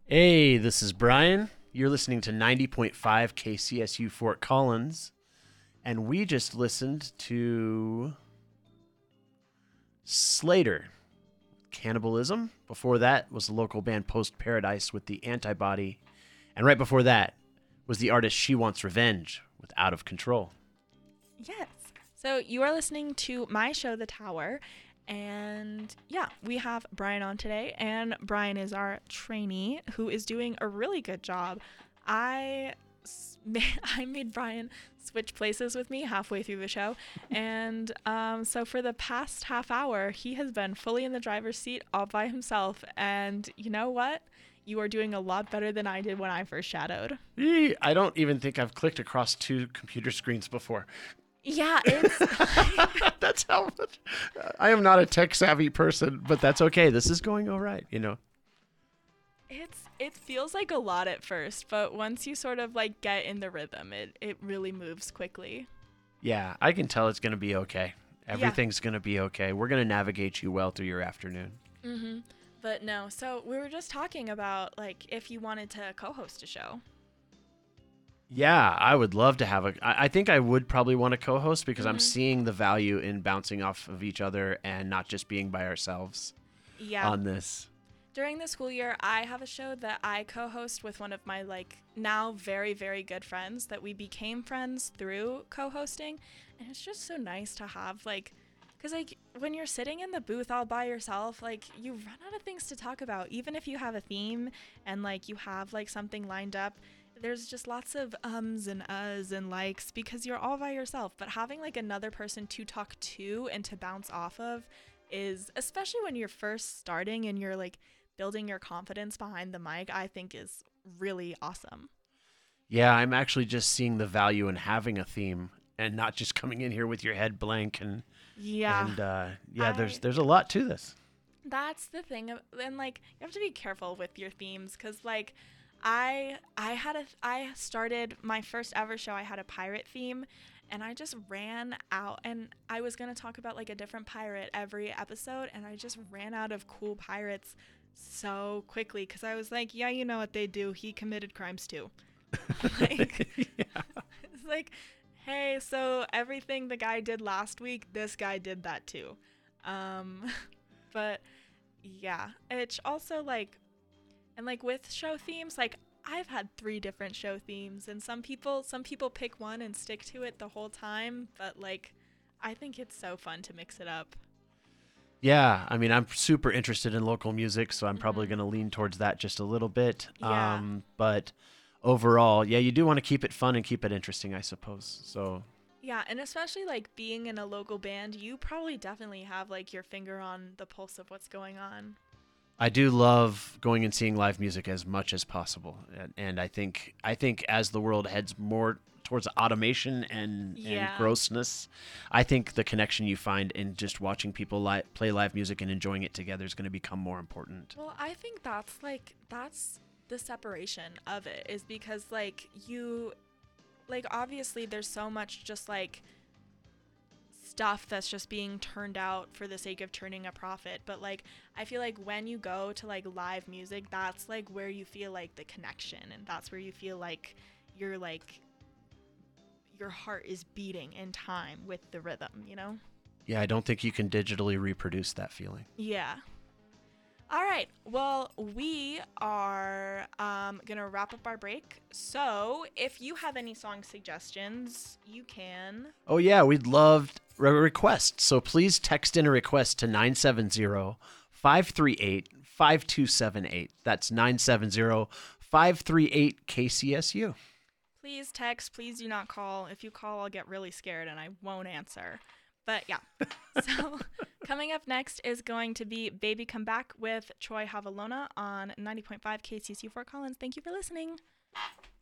Hey, this is Brian. You're listening to 90.5 KCSU Fort Collins, and we just listened to Slater, Cannibalism. Before that was the local band Post Paradise with The Antibody, and right before that was the artist She Wants Revenge with Out of Control. Yes. So you are listening to my show, The Tower. And yeah, we have Brian on today, and Brian is our trainee who is doing a really good job. I made Brian switch places with me halfway through the show, and so for the past half hour, he has been fully in the driver's seat all by himself. And you know what? You are doing a lot better than I did when I first shadowed. I don't even think I've clicked across two computer screens before. Yeah, it's That's how much. I am not a tech savvy person, but that's okay. This is going all right, you know. it feels like a lot at first, but once you sort of like get in the rhythm, it really moves quickly. Yeah, I can tell it's going to be okay. Everything's going to be okay. We're going to navigate you well through your afternoon. Mm-hmm. But no, so we were just talking about like if you wanted to co-host a show. Yeah, I would love to have I think I would probably want to co-host because I'm Mhm. seeing the value in bouncing off of each other and not just being by ourselves Yeah. on this. During the school year, I have a show that I co-host with one of my like now very, very good friends that we became friends through co-hosting. And it's just so nice to have like, because like when you're sitting in the booth all by yourself, like you run out of things to talk about. Even if you have a theme and like you have like something lined up, there's just lots of ums and uhs and likes because you're all by yourself. But having like another person to talk to and to bounce off of is, especially when you're first starting and you're like building your confidence behind the mic, I think is really awesome. Yeah, I'm actually just seeing the value in having a theme and not just coming in here with your head blank Yeah. yeah, I there's a lot to this. That's the thing, and like you have to be careful with your themes because like I started my first ever show. I had a pirate theme, and I just ran out, and I was gonna talk about like a different pirate every episode, and I just ran out of cool pirates so quickly because I was like, yeah, you know what they do? He committed crimes too. Like, Yeah. it's like, hey, so everything the guy did last week, this guy did that too. Um, but yeah, it's also like, and like with show themes, like I've had 3 different show themes, and some people pick one and stick to it the whole time, but like I think it's so fun to mix it up. Yeah, I mean, I'm super interested in local music, so I'm probably Mhm. going to lean towards that just a little bit. Yeah. But overall, yeah, you do want to keep it fun and keep it interesting, I suppose. So, Yeah, and especially like being in a local band, you probably definitely have like your finger on the pulse of what's going on. I do love going and seeing live music as much as possible, and I think as the world heads more towards automation and Yeah. grossness, I think the connection you find in just watching people play live music and enjoying it together is going to become more important. Well, I think that's the separation of it is because like you like obviously there's so much just like stuff that's just being turned out for the sake of turning a profit, but like I feel like when you go to like live music, that's like where you feel like the connection, and that's where you feel like your heart is beating in time with the rhythm, you know? Yeah, I don't think you can digitally reproduce that feeling. Yeah. All right. Well, we are going to wrap up our break. So if you have any song suggestions, you can. Oh yeah, we'd love requests. So please text in a request to 970-538-5278. That's 970-538-KCSU. Please text. Please do not call. If you call, I'll get really scared and I won't answer. But yeah. So coming up next is going to be Baby Come Back with Troy Havalona on 90.5 KCSU Fort Collins. Thank you for listening.